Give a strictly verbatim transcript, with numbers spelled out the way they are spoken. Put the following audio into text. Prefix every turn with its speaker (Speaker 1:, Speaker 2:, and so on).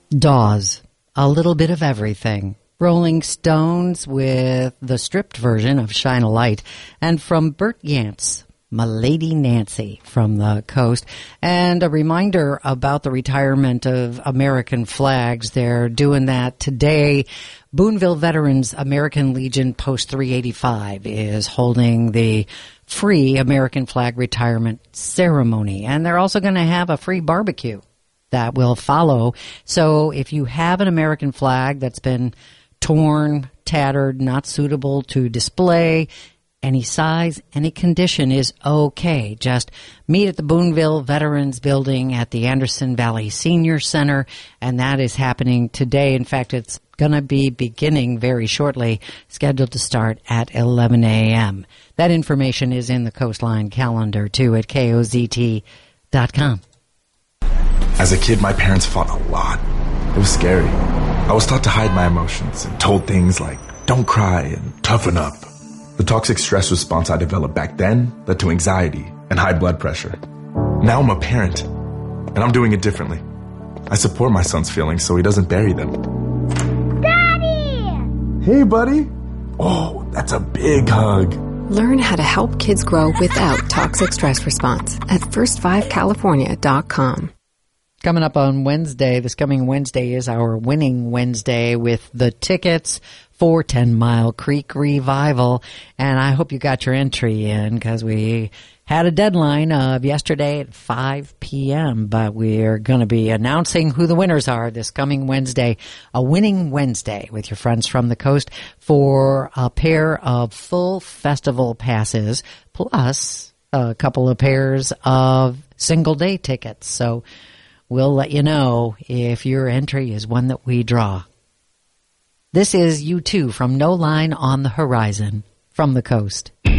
Speaker 1: Dawes, a little bit of everything. Rolling Stones with the stripped version of Shine a Light. And from Bert Yance, My Lady Nancy from the coast. And a reminder about the retirement of American flags. They're doing that today. Boonville Veterans American Legion Post three eighty-five is holding the free American flag retirement ceremony. And they're also going to have a free barbecue that will follow. So if you have an American flag that's been torn, tattered, not suitable to display, any size, any condition is okay. Just meet at the Boonville Veterans Building at the Anderson Valley Senior Center, and that is happening today. In fact, it's going to be beginning very shortly, scheduled to start at eleven a.m. That information is in the Coastline calendar, too, at K O Z T dot com.
Speaker 2: As a kid, my parents fought a lot. It was scary. I was taught to hide my emotions and told things like, don't cry and toughen up. The toxic stress response I developed back then led to anxiety and high blood pressure. Now I'm a parent, and I'm doing it differently. I support my son's feelings so he doesn't bury them.
Speaker 3: Daddy!
Speaker 2: Hey, buddy. Oh, that's a big hug.
Speaker 4: Learn how to help kids grow without toxic stress response at first five california dot com.
Speaker 1: Coming up on Wednesday, this coming Wednesday is our Winning Wednesday with the tickets for Ten Mile Creek Revival. And I hope you got your entry in because we had a deadline of yesterday at five p.m. But we're going to be announcing who the winners are this coming Wednesday. A Winning Wednesday with your friends from the coast for a pair of full festival passes plus a couple of pairs of single day tickets. So we'll let you know if your entry is one that we draw. This is U two from No Line on the Horizon from the coast.